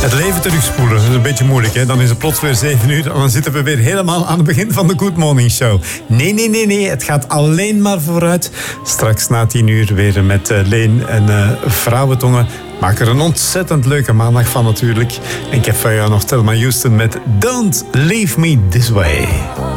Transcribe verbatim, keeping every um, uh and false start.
Het leven terugspoelen, dat is een beetje moeilijk. Hè? Dan is het plots weer zeven uur en dan zitten we weer helemaal aan het begin van de Good Morning Show. Nee, nee, nee, nee. Het gaat alleen maar vooruit. Straks na tien uur weer met uh, Leen en uh, Vrouwentongen. Maak er een ontzettend leuke maandag van natuurlijk. En ik heb van jou nog Thelma Houston met Don't Leave Me This Way.